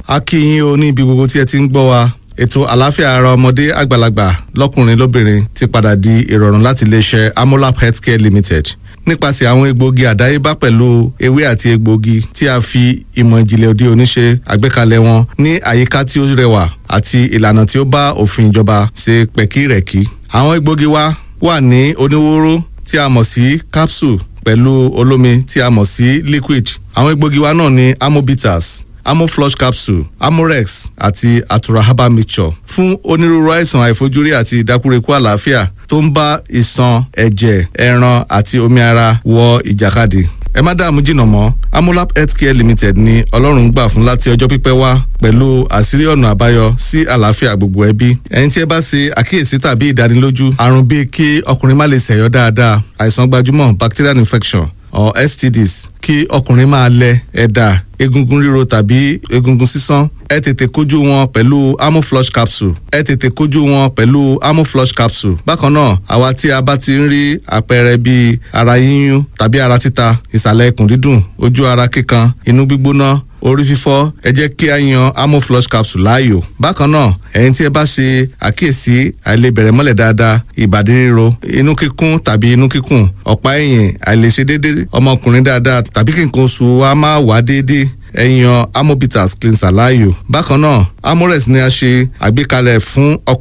A kí yín o ní ibi gbogbo tí ẹ ti ń gbọ́ wa. Ètò àlàáfíà ara ọmọdé àgbàlagbà lọ́kùnrin lóbìnrin ti padà di ìrọ̀rùn láti iléeṣẹ́ Amolap Healthcare Limited. Nípasẹ̀ àwọn egbòogi àdáyébá pẹ̀lú ewé àti egbòogi tí a fi ìmọ̀ ìjìnlẹ̀ òde òní ṣe àgbékalẹ̀ wọn ní àyíká tí ó rẹwà àti ìlànà tí ó bá òfin ìjọba ṣe pẹ̀kírẹ̀kí. Àwọn egbòogi wa wà ní oníwóró tí a mọ̀ sí capsule pẹ̀lú olómi tí a mọ̀ sí liquid. Àwọn egbòogi wa náà ní Amobitas, Amoflush capsule, Amorex àti Atura herbal mixture fún onírúurú àìsàn àìfojúrí àti ìdákúrekú àlàáfíà tó ń bá ìṣàn, ẹ̀jẹ̀, ẹran àti omi ara wọ ìjàkadì. Ẹ má dààmú jìnnà mọ́. Amolap Healthcare Limited ni Ọlọ́run gbà fún láti ọjọ́ pípẹ́ wá pẹ̀lú àṣírí ọ̀nà àbáyọ sí àlàáfíà gbogbo ẹbí. Ẹ̀yin tí ẹ bá ṣe àkíyèsí tàbí ìdánilójú àrùn bíi kí ọkùnrin má lè ṣẹ̀yọ́ dáadáa, àìsàn gbajúmọ̀ bacterial infection or STDs, kí ọkùnrin máa lẹ ẹ̀dà, egungun ríro tàbí egungun sísán, ẹ tètè kojú wọn pẹ̀lú Amoflush capsule. Ẹ tètè kojú wọn pẹ̀lú Amoflush capsule. Bákan náà, àwa tí a bá ti ń rí àpẹẹrẹ bíi ara yíyún tàbí ara títa, ìsàlẹ̀ ikùn dídùn, ojú ara kíkan, inú gbígbóná, orí fífọ́, ẹ jẹ́ kí a yan Amoflush capsule láàyò. Bákan náà, ẹ̀yin tí ẹ bá ṣe àkíyèsí àìlebẹ̀rẹ̀ mọ́lẹ̀ dáadáa, ìbàdí ríro, inú kíkún tàbí inú kíkùn, ọ̀pá ẹ̀yìn, àìlèṣe déédéé ọmọkùnrin dáadáa tàbí kí nǹkan oṣù wa máa wá déédéé, ẹ yan Amobitas cleanser láàyò. Bákan náà, Amorex ni a ṣe àgbékalẹ̀ fún